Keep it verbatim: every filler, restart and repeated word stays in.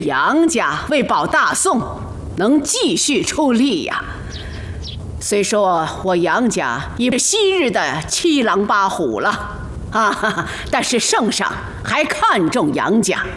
杨家为保大宋，能继续出力呀。虽说我杨家已是昔日的七狼八虎了，啊，但是圣上还看重杨家，